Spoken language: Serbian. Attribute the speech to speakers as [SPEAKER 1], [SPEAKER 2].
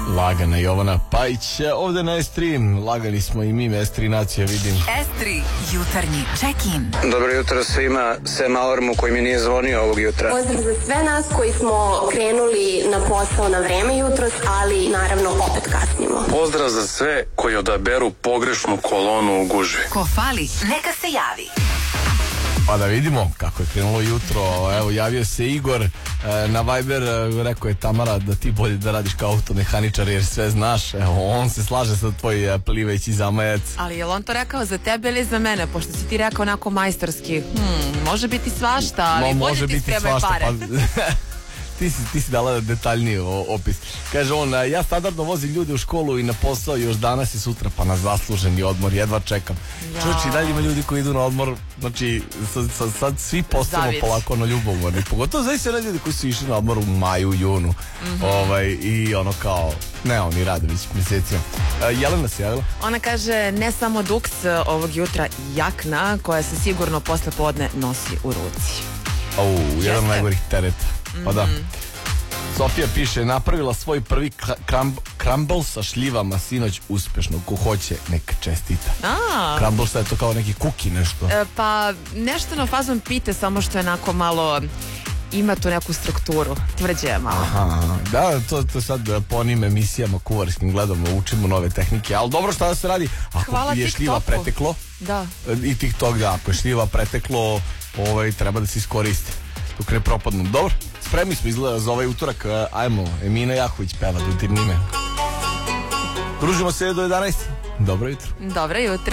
[SPEAKER 1] Lagana Jovana Pajić, ovde na S3, lagani smo i mi, S3 nacija, vidim.
[SPEAKER 2] S3, jutarnji check-in.
[SPEAKER 3] Dobro jutro svima, sem alarmu koji mi nije zvonio ovog jutra.
[SPEAKER 4] Pozdrav za sve nas koji smo krenuli na posao na vreme jutros, ali naravno opet kasnimo.
[SPEAKER 5] Pozdrav za sve koji odaberu pogrešnu kolonu u gužvi.
[SPEAKER 2] Ko fali, neka se javi.
[SPEAKER 1] Pa da vidimo kako je krenulo jutro. Evo, javio se Igor na Viber, rekao je Tamara da ti bolje da radiš kao automehaničar jer sve znaš. Evo, on se slaže sa tvoj pliveći zamajac.
[SPEAKER 6] Ali je li on to rekao za tebe ili za mene? Pošto si ti rekao onako majstorski. Može biti svašta, ali bolje ti spremaj pare.
[SPEAKER 1] Ti si dala detaljniji opis. Kaže on, ja standardno vozim ljude u školu i na posao još danas i sutra, pa na zasluženi odmor, jedva čekam. Ja. Čovječ, i dalje ima ljudi koji idu na odmor, znači sad svi postajemo polako ono ljubomorni. Pogotovo zaista one ljudi koji su išli na odmor u maju, junu. I ono kao, ne, oni rade već mjesecima. Jelena se javila?
[SPEAKER 6] Ona kaže, ne samo duks ovog jutra, jakna koja se sigurno posle podne nosi u ruci.
[SPEAKER 1] Jedan najgorih tereta. Pa da. Sofija piše, napravila svoj prvi crumble sa šljivama sinoć uspešno. Ko hoće, neka čestita. Crumble je to kao neki kuki nešto.
[SPEAKER 6] Pa nešto na fazom pite, samo što je onako malo, ima tu neku strukturu, tvrđe je malo.
[SPEAKER 1] Da, to sad po onim emisijama kuvarskim gledamo, učimo nove tehnike, ali dobro, šta da se radi? Ako je šljiva preteklo,
[SPEAKER 6] da.
[SPEAKER 1] I TikTok, da, ako je šljiva preteklo, treba da se iskoristi dok ne propadnu. Dobro, spremni smo izgleda za ovaj utorak. Ajmo, Emina Jahović peva Dodirni me. Družimo se do 11. Dobro jutro.
[SPEAKER 6] Dobro jutro.